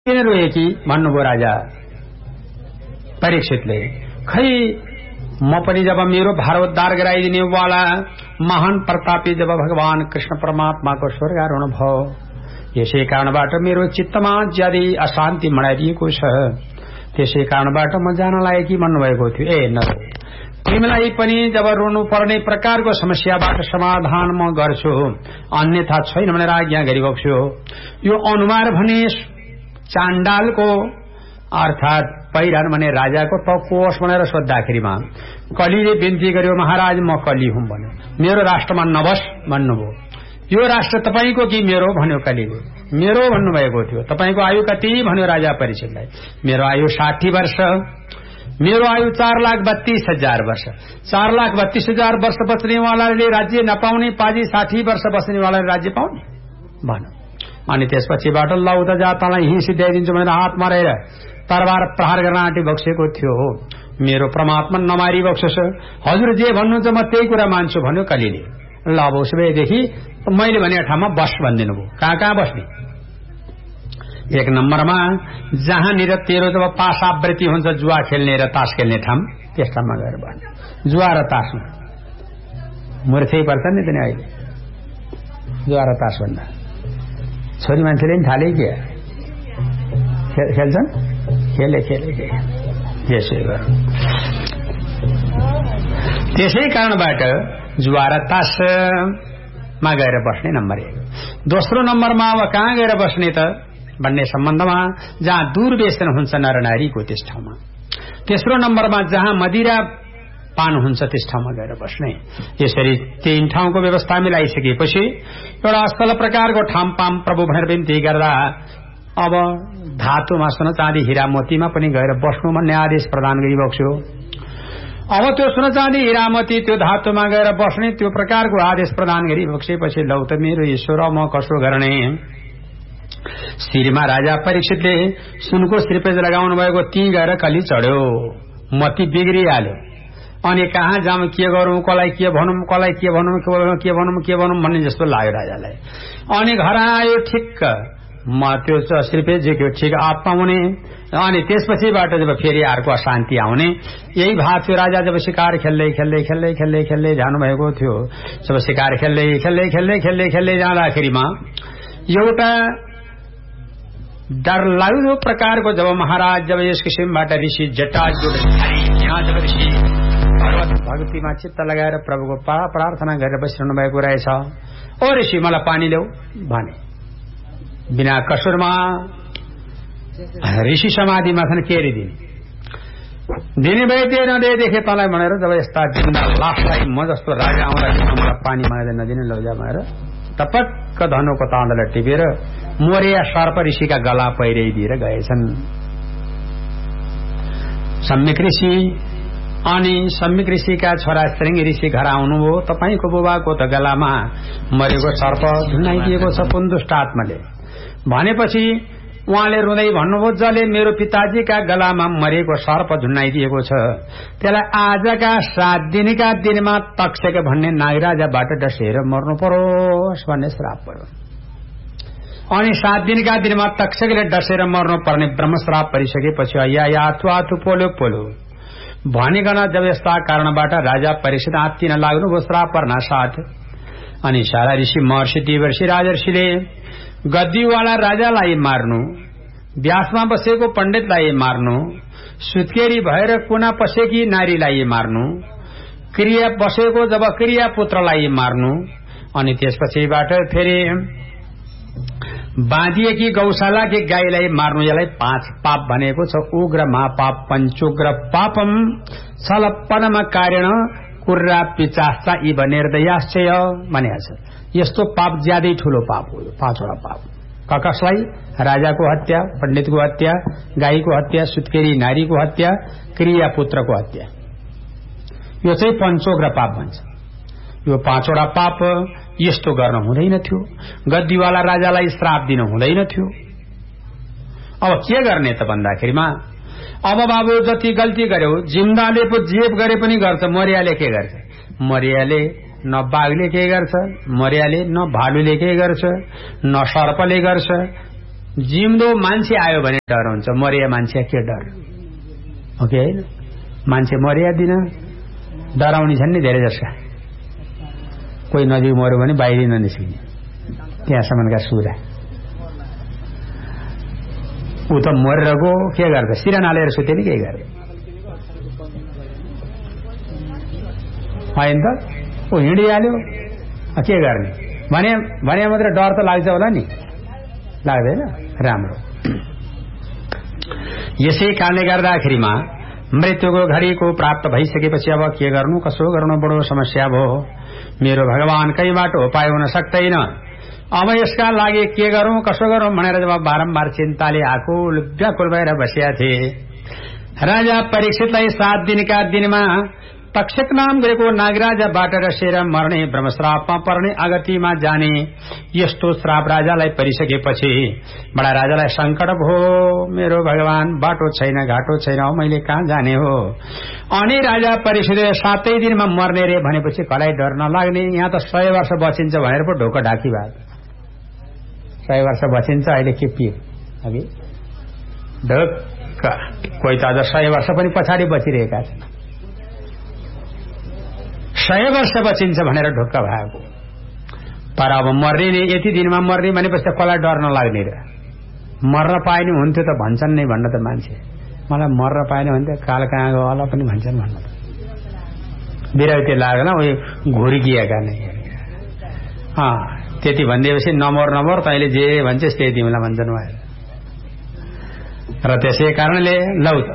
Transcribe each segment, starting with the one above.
किन रोए कि भन्नुभयो राजा परीक्षितले। खै म पनि जब मेरो भारोद्धार गराइदिने वाला महान प्रतापी जब भगवान कृष्ण परमात्माको स्वर्गारोहण भयो, यसै कारणबाट मेरो चित्तमा ज्यादै अशान्ति मनाइदिएको छ, त्यसै कारणबाट म जान लागेकी भन्नुभएको थियो। ए न, तिमीलाई पनि जब रोनु पर्ने प्रकारको समस्याबाट समाधान म गर्छु, अन्यथा छैन भनेर आज्ञा गरिबक्छु। यो अनुहार भने चाण्डालको अर्थात पहिरन भने राजाको टकोस भनेर सोद्धाखेरिमा कलीले बिन्ती गर्यो, महाराज म कली हुँ भन्यो, मेरो राष्ट्रमा नबस भन्नुभयो। यो राष्ट्र तपाईको कि मेरो भन्यो कलीले। मेरो भन्नुभएको थियो। तपाईको आयु कति भन्यो राजा परीक्षितलाई। मेरो आयु 60 वर्ष। मेरो आयु 4,32,000 वर्ष। 4,32,000 वर्ष बस्नेवालाले राज्य नपाउने, पाजी 60 वर्ष बस्नेवालाले राज्य पाउने भन। अनि त्यसपछिबाट लौ त जातलाई हिँ सिध्याइदिन्छु भनेर हातमा रहेर तरबार प्रहार गर्न आँटी बक्सेको थियो। मेरो परमात्मा नमारी बक्सोस्, हजुर जे भन्नुहुन्छ म त्यही कुरा मान्छु भन्यो कलीले। ल अब उसैदेखि मैले भने ठाउँमा बस भनिदिनु भयो। कहाँ कहाँ बस्ने? 1 नम्बरमा जहाँनिर तेरो जब पासावृत्ति हुन्छ, जुवा खेल्ने र तास खेल्ने ठाउँ, त्यस ठाउँमा गएर बस्ने। जुवा र तासमा मूर्खै पर्छ नि त नि अहिले। जुवा र तास भन्दा छोरी मान्छेले नि थाले के खेल्छन्, खेले त्यसै कारणबाट जुवा र तासमा गएर बस्ने नम्बर 1। दोस्रो नम्बरमा अब कहाँ गएर बस्ने त भन्ने सम्बन्धमा जहाँ दुर्व्यसन हुन्छ नर नारीको त्यस ठाउँमा। तेस्रो नम्बरमा जहाँ मदिरा पान हुन्छ त्यस ठाउँमा गएर बस्ने। यसरी 3 ठाउँको व्यवस्था मिलाइसकेपछि एउटा असल प्रकारको ठामपाम प्रभु भनेर बिन्ती गर्दा अब धातुमा सुन चाँदी हीरा मोतीमा पनि गएर बस्नु भन्ने आदेश प्रदान गरिबक्स्यो। अब त्यो सुन चाँदी हीरा मोती त्यो धातुमा गएर बस्ने त्यो प्रकारको आदेश प्रदान गरिबक्सेपछि लौ त मेरो ईश्वर म कसो गर्ने। शिरमा राजा परीक्षितले सुनको श्रीपेज लगाउनु भएको ती गएर कली चढ्यो, मती बिग्रिहाल्यो। अनि कहाँ जाऊँ, के गरौँ, कसलाई के भनौँ, कसलाई के भनौँ भन्ने जस्तो लाग्यो राजालाई। अनि घर आयो ठिक्क म त्यो श्रीपेज झिक्यो ठिक आपमा हुने। अनि त्यसपछिबाट जब फेरि अर्को अशान्ति आउने, यही भाव थियो। राजा जब शिकार खेल्दै जानुभएको थियो, जब शिकार खेल्दै जाँदाखेरिमा एउटा डरलाग्दो प्रकारको जब महाराज जब यस किसिमबाट ऋषि जटाजुट यहाँ जब ऋषि भगवत भक्तिमा चित्त लगाएर प्रभुको प्रार्थना गरेर बसिरहनु भएको रहेछ। ओ ऋषि मलाई पानी ल्याऊ भने बिना कसुरमा ऋषि समाधिमा छन् दिने भए त्यो नदिएदेखि तँलाई भनेर जब यस्ता जिन्दा लासलाई म जस्तो राजा आउँदाखेरि मलाई पानी माग्दै नदिने लौजा भनेर टपक्क धनुको ताँडालाई टिपेर मोरिया सर्प ऋषिका गला पहिराइदिएर गएछन् सम्यक ऋषि। अनि सम्यक ऋषिका छोरा श्रृंग ऋषि घर आउनुभयो। तपाईँको बुबाको त गलामा मरेको सर्प झुन्डाइदिएको छ पुनदुष्ट आत्माले भनेपछि उहाँले रुँदै भन्नुभयो, जसले मेरो पिताजीका गलामा मरेको सर्प झुन्डाइदिएको छ त्यसलाई आजका 7 दिनका दिनमा तक्षक भन्ने नागराजाबाट डसेर मर्नु परोस् भन्ने श्राप पर्यो। अनि 7 दिनका दिनमा तक्षकले डसेर मर्नु पर्ने ब्रह्मश्राप परिसकेपछि आतु पोलो भनिकन जब यस्ता कारणबाट राजा परीक्षित आत्तिन लाग्नुभयो श्राप पर्न साथ। अनि सारा ऋषि महर्षि देवर्षि राजर्षिले गद्दीवाला राजालाई मार्नु, व्यासमा बसेको पण्डितलाई मार्नु, सुत्केरी भएर कुना पसेकी नारीलाई मार्नु, क्रिया बसेको जब क्रिया पुत्रलाई मार्नु, अनि त्यसपछिबाट फेरि बाँधिएकी गौशालाकी गाईलाई मार्नु, यसलाई 5 पाप भनेको छ। उग्र महापाप पञ्चोग्र पापम छलपनम कारण कुर्रा पिचास्ता इव निर्दयाश्चय भनेको छ। यस्तो पाप ज्यादै ठूलो पाप हो, 5वटा पाप। कसलाई? राजाको हत्या, पण्डितको हत्या, गाईको हत्या, सुत्केरी नारीको हत्या, क्रिया पुत्रको हत्या, यो चाहिँ पञ्चोग्र पाप भन्छ। यो 5वटा पाप यस्तो गर्न हुँदैन थियो। गद्दीवाला राजालाई श्राप दिन हुँदैन थियो। अब के गर्ने त भन्दाखेरिमा अब बाबु जति गल्ती गर्यो, जिम्दाले पो जेब गरे पनि गर्छ, मरियाले के गर्छ? मरियाले न बाघले के गर्छ, मरियाले न भालुले के गर्छ, न सर्पले गर्छ, जिउँदो मान्छे आयो भने डर हुन्छ, मरिया मान्छे के डर हो कि होइन? मान्छे मरिया दिन डराउने छन् नि धेरै जसका। कोही नजिक मर्यो भने बाहिर ननिस्किने, त्यहाँसम्मका सुरा। ऊ त मरेर गयो, के गर्छ? सिरान हालेर सुत्यो नि, केही गर्छ होइन त? ऊ हिँडिहाल्यो, के गर्ने? भने मात्र डर त लाग्छ होला नि, लाग्दैन? राम्रो। यसै कारणले गर्दाखेरिमा मृत्युको घडीको प्राप्त भइसकेपछि अब के गर्नु कसो गर्नु बडो समस्या भयो। मेरो भगवान कहीँबाट उपाय हुन सक्दैन। अब यसका लागि के गरौं कसो गरौं भनेर जब बारम्बार चिन्ताले आकुल व्याकुल भएर बसेका थिए, राजा परीक्षितलाई 7 दिनका दिनमा तक्षक नाम गरेको नागराजाबाट रसेर मर्ने ब्रह्मश्रापमा पर्ने अगतिमा जाने यस्तो श्राप राजालाई परिसकेपछि बडा राजालाई संकट भयो। मेरो भगवान बाटो छैन घाटो छैन, मैले कहाँ जाने हो? अनि राजा परीक्षितले 7 दिनमा मर्ने रे भनेपछि कसलाई डर नलाग्ने? यहाँ त 100 वर्ष बचिन्छ भनेर पो ढोका ढाकी भयो। 100 वर्ष बचिन्छ अहिले के पिर अघि ढोका, कोही त अझ 100 वर्ष पनि पछाडि बचिरहेका छन्। 100 वर्ष बचिन्छ भनेर ढोक्क भएको। तर अब मर्ने नि यति दिनमा मर्ने भनेपछि त कसलाई डर नलाग्ने र? मर्न पाए नि हुन्थ्यो त भन्छन् नै भन्न त मान्छे। मलाई मर्न पाएन भने त काल कहाँ गयो होला पनि भन्छन् भन्न त। बिराउती लागेन उयो घुर्किएका नै। त्यति भनिदिएपछि नमर तैँले जे भन्छस् त्यही तिमीलाई भन्छन् उहाँहरू। र त्यसै कारणले लौ त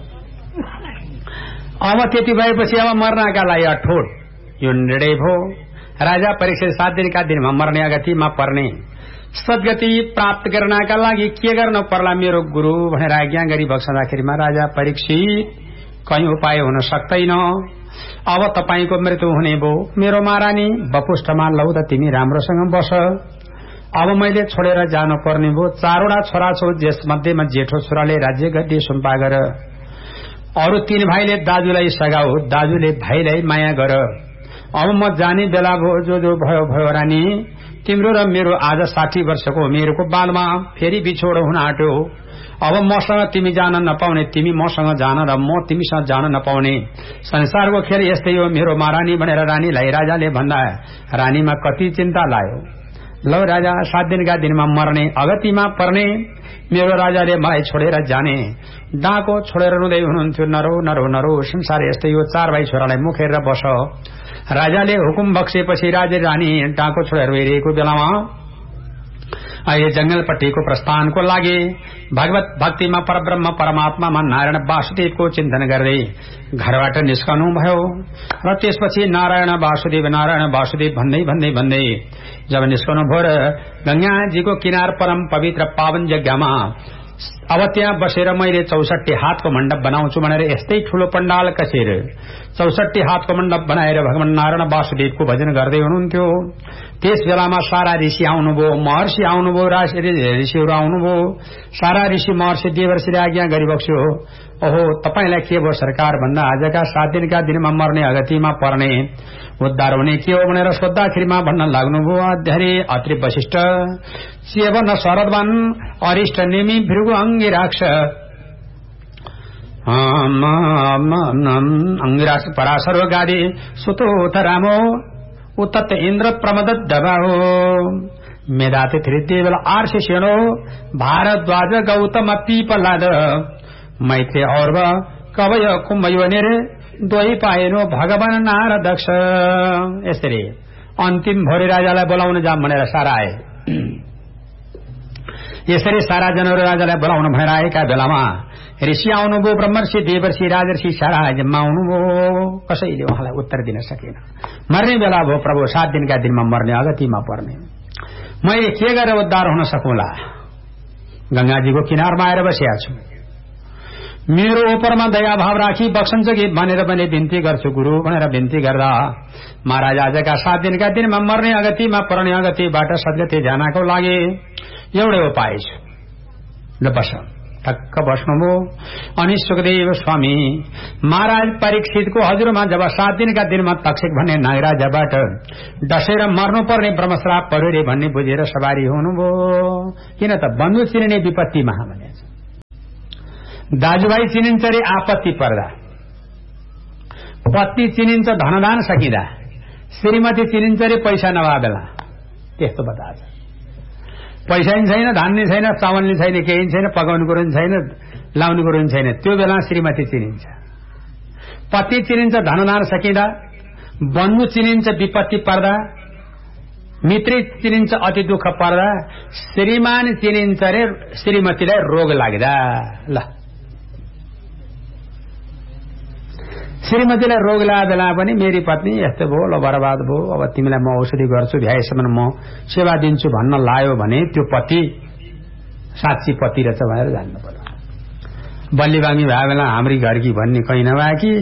अब त्यति भएपछि अब मर्नका लागि अठोट यो निर्णय भयो। राजा परीक्षित 7 दिनका दिनमा मर्ने अगतिमा पर्ने सद्गति प्राप्त गर्नका लागि के गर्न पर्ला मेरो गुरु भनेर आज्ञा गरी बक्सँदाखेरिमा राजा परीक्षित कहीं उपाय हुन सक्दैन। अब तपाईको मृत्यु हुने भो मेरो महारानी बपुष्ठमा लौ त तिमी राम्रोसँग बस। अब मैले छोडेर जानु पर्ने भो। 4 वटा छोरा छौ, जस मध्येमा जेठो छोराले राज्य गद्दी सुम्पा गर। अरू 3 भाइले दाजुलाई सघाऊ, दाजुले भाइलाई माया गर। अब म जाने बेला भो, जो भयो भयो रानी। तिम्रो र मेरो आज 60 वर्षको उमेरको बालमा फेरि बिछोड हुन आट्यो। अब मसँग तिमी जान नपाउने, तिमी मसँग जान र म तिमीसँग जान नपाउने संसारको खेल यस्तै हो मेरो महारानी भनेर रानीलाई राजाले भन्दा रानीमा कति चिन्ता लाग्यो। लौ राजा 7 दिनका दिनमा मर्ने अगतिमा पर्ने मेरो राजाले मलाई छोडेर जाने। डाको छोडेर रुँदै हुनुहुन्थ्यो। नरो नरो नरो संसार यस्तै हो, 4 भाइ छोरालाई मुखेर बस। राजाले हुकुम बक्सेपछि राजा रानी डाको छोडेर गइरहेको बेलामा अहिले जंगलपट्टिको प्रस्थानको लागि भगवत भक्तिमा परब्रह्म परमात्मामा नारायण वासुदेवको चिन्तन गर्दै घरबाट निस्कनु भयो। र त्यसपछि नारायण वासुदेव भन्दै भन्दै भन्दै जब निस्कनु भयो र गंगाजीको किनार परम पवित्र पावन जग्गामा अब त्यहाँ बसेर मैले 64 हातको मण्डप बनाउँछु भनेर यस्तै ठूलो पण्डाल कसेर 64 हातको मण्डप बनाएर भगवान नारायण वासुदेवको भजन गर्दै हुनुहुन्थ्यो। त्यस बेलामा सारा ऋषि आउनुभयो, महर्षि आउनुभयो, ऋषिहरू आउनुभयो। सारा ऋषि महर्षि देवर्षिले आज्ञा गरिबक्स्यो, ओहो तपाईलाई के भयो सरकार भन्दा आजका 7 दिनका दिनमा मर्ने अगतिमा पर्ने उद्धार हुने के हो भनेर सोद्धाखेरिमा भन्न लाग्नुभयो। अध्यरे अत्रि वशिष्ठ सेवन शरदवन अरिष्ट नेमी भृगु अंगिराक्ष अंगिराक्ष पराशर गादी सुतोथ रामो उतत इंद्र प्रमद दबाओ मेधाति त्रिदेवल आर्ष शेणो भारद्वाज गौतम पीपलाद मैत्रे और्व कवय कुम्भयोनिर दोही पाएनो भगवान नारदक्ष। यसरी अन्तिम भोरे राजालाई बोलाउन जाम भनेर सारा आए। यसरी सारा जनहरू राजालाई बोलाउन भनेर आएका बेलामा ऋषि आउनुभयो, ब्रह्मर्षि देवर्षि राजर्षि सारा जम्मा आउनुभयो। कसैले उहाँलाई उत्तर दिन सकेन। मर्ने बेला भयो प्रभु, 7 दिनका दिनमा मर्ने अगतिमा पर्ने, मैले के गरेर उद्धार हुन सकूंला? गंगाजीको किनारमा आएर बसेका छु। मेरो उपरमा दया भाव राखी बक्सन्छ कि भनेर पनि बिन्ती गर्छु गुरु भनेर बिन्ती गर्दा महाराज आजका 7 दिनका दिनमा मर्ने अगतिमा पर्ने अगतिबाट सद्गति जानको लागि एउटै उपाय छ। ल बस ठक्क बस्नुभयो। अनि सुखदेव स्वामी महाराज परीक्षितको हजुरमा जब 7 दिनका दिनमा तक्षक भन्ने नागराजबाट डसेर मर्नुपर्ने ब्रह्मश्राप पर्यो रे भन्ने बुझेर सवारी हुनुभयो। किन त बन्धु चिनिने विपत्ति महा भनेछ। दाजुभाइ चिनिन्छ रे आपत्ति पर्दा, पत्नी चिनिन्छ धनदान सकिँदा, श्रीमती चिनिन्छ रे पैसा नभए बेला। त्यस्तो बताछ। पैसा नि छैन, धान नि छैन, चामल नि छैन, केही छैन, पकाउनु कुरो नि छैन, लाउनु कुरो नि छैन, त्यो बेला श्रीमती चिनिन्छ। पति चिनिन्छ धनदान सकिँदा, बन्धु चिनिन्छ विपत्ति पर्दा, मित्र चिनिन्छ अति दुःख पर्दा, श्रीमान चिनिन्छ रे श्रीमतीलाई रोग लाग्दा। ल श्रीमतीलाई रोग लाग्दा बेला पनि मेरी पत्नी यस्तो भयो, ल बर्बाद भयो, अब तिमीलाई म औषधि गर्छु, भ्याएसम्म म सेवा दिन्छु भन्न लायो भने त्यो पति साँच्ची पति रहेछ भनेर जान्नु पर्यो। बल्लीबामी भए बेला हाम्री घरकी भन्ने कहीँ नभए कि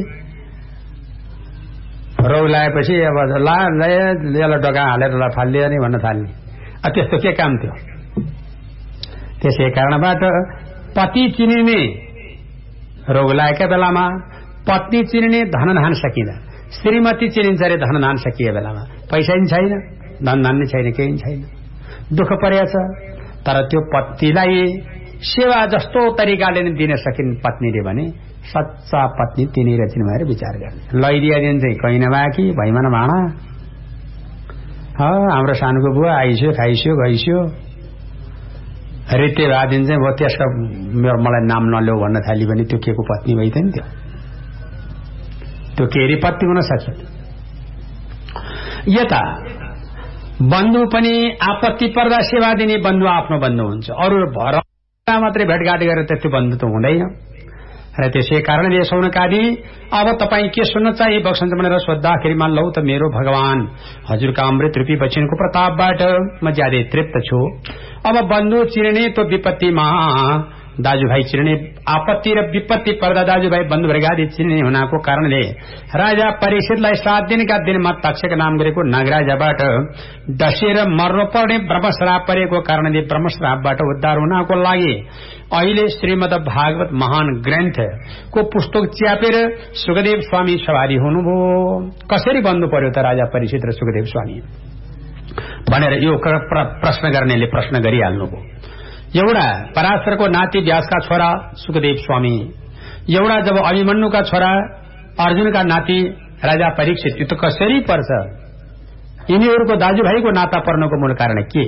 रोग लगाएपछि अब यसलाई डगा हालेर फालिदियो नि भन्न थाल्ने। त्यस्तो के काम थियो। त्यसै कारणबाट पति चिनिने रोग लागेका बेलामा, पत्नी चिनिने धनधान सकिँदा, श्रीमती चिनिन्छ अरे धनधान सकिए बेलामा पैसा नि छैन, धनधान नि छैन, केही छैन, दुःख परेछ। तर त्यो पतिलाई सेवा जस्तो तरिकाले नै दिन सकिन् पत्नीले भने सच्चा पत्नी तिनी रहेछन् भनेर विचार गर्ने। लैदिया दिन चाहिँ कहीँ नभए कि भैमा भाँडा, हाम्रो सानोको बुवा आइस्यो, खाइस्यो, गइस्यो, रित्ते भए दिन चाहिँ त्यसका मलाई नाम नल्याउ भन्न थाली भने त्यो के को पत्नी भइ थियो नि। त्यो केरी पत्नी हुन सक्छ। यता बन्धु पनि आपत्ति पर्दा सेवा दिने बन्धु आफ्नो बन्धु हुन्छ, अरू भर मात्रै भेटघाट गरेर त्यस्तो बन्धु त हुँदैन। र त्यसै कारणले सौनकादि अब तपाईँ के सुन्न चाहिए बक्सन्छ भनेर सोद्धाखेरिमा लौ त मेरो भगवान हजुरका अमृत रूपी वचनको प्रतापबाट म ज्यादै तृप्त छु। अब बन्धु चिर्ने तो विपत्तिमा दाजुभाइ चिर्ने, आपत्ति र विपत्ति पर्दा दाजुभाइ बन्धु वर्गादि चिर्ने हुनाको कारणले राजा परीक्षितलाई 7 दिनका दिनमा तक्षक नाम गरेको नागराजबाट डसेर मर्नुपर्ने ब्रह्मश्राप परेको कारणले ब्रह्मश्रापबाट उद्धार हुनको लागि अहिले श्रीमद् भागवत महान ग्रन्थको पुस्तक च्यापेर सुखदेव स्वामी सवारी हुनुभयो। कसरी बन्नु पर्यो त राजा परीक्षित र सुखदेव स्वामी भनेर यो प्रश्न गर्नेले प्रश्न गरिहाल्नुभयो। एउटा पराशरको नाति व्यासका छोरा सुखदेव स्वामी, एउटा जब अभिमन्युका छोरा अर्जुनका नाति राजा परीक्षित, यो त कसरी पर्छ? यिनीहरूको दाजुभाइको नाता पर्नको मूल कारण के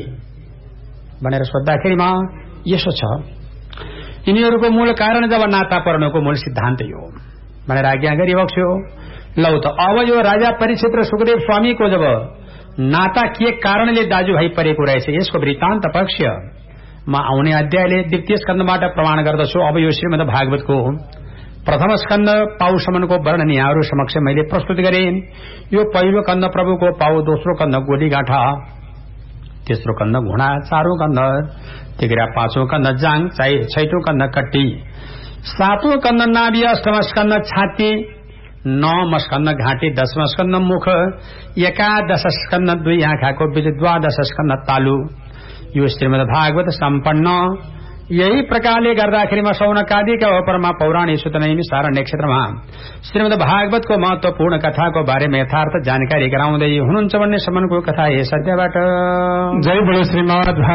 भनेर सोद्धाखेरिमा यसो छ। यिनीहरूको मूल कारण जब नाता पर्नको मूल सिद्धान्त यो भनेर आज्ञा गरिबक्स्यो। लौ त अब यो राजा परीक्षित र सुखदेव स्वामीको जब नाता के कारणले दाजुभाइ परेको रहेछ यसको वृत्तान्त पक्ष म आउने अध्यायले 2य स्कन्धबाट प्रमाण गर्दछु। अब यो श्रीमद् भागवतको प्रथम स्कन्ध पाउसम्मको वर्णन यहाँहरू समक्ष मैले प्रस्तुत गरेँ। यो पहिलो कन्द प्रभुको पाउ, दोस्रो कन्द गोलीगाँठा, तेस्रो कन्द घुँडा, चारौं कन्द तिग्रा, पाँचौं कन्द जाङ, छैटौं कन्द कट्टी, सातौं कन्द नाभि, अष्टम स्कन्द छाती, 9 स्कन्द घाँटी, 10 स्कन्द मुख, 11 स्कन्द 2 आँखाको बीच, 12 स्कन्द तालु। यो श्रीमद् भागवत सम्पन्न यही प्रकारले गर्दाखेरिमा सौनकादिका उपरमा पौराणिक सूतनैमी सारण्य क्षेत्रमा श्रीमद् भागवतको महत्वपूर्ण कथाको बारेमा यथार्थ जानकारी गराउँदै हुनुहुन्छ भन्ने सम्मको कथा यस अध्यायबाट। जय बोलो श्रीमद्